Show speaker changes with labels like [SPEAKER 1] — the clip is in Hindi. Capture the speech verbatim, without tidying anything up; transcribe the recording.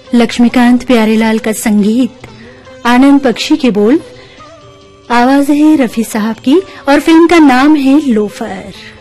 [SPEAKER 1] लक्ष्मीकांत प्यारेलाल का संगीत, आनंद बख्शी के बोल, आवाज है रफी साहब की और फिल्म का नाम है लोफर।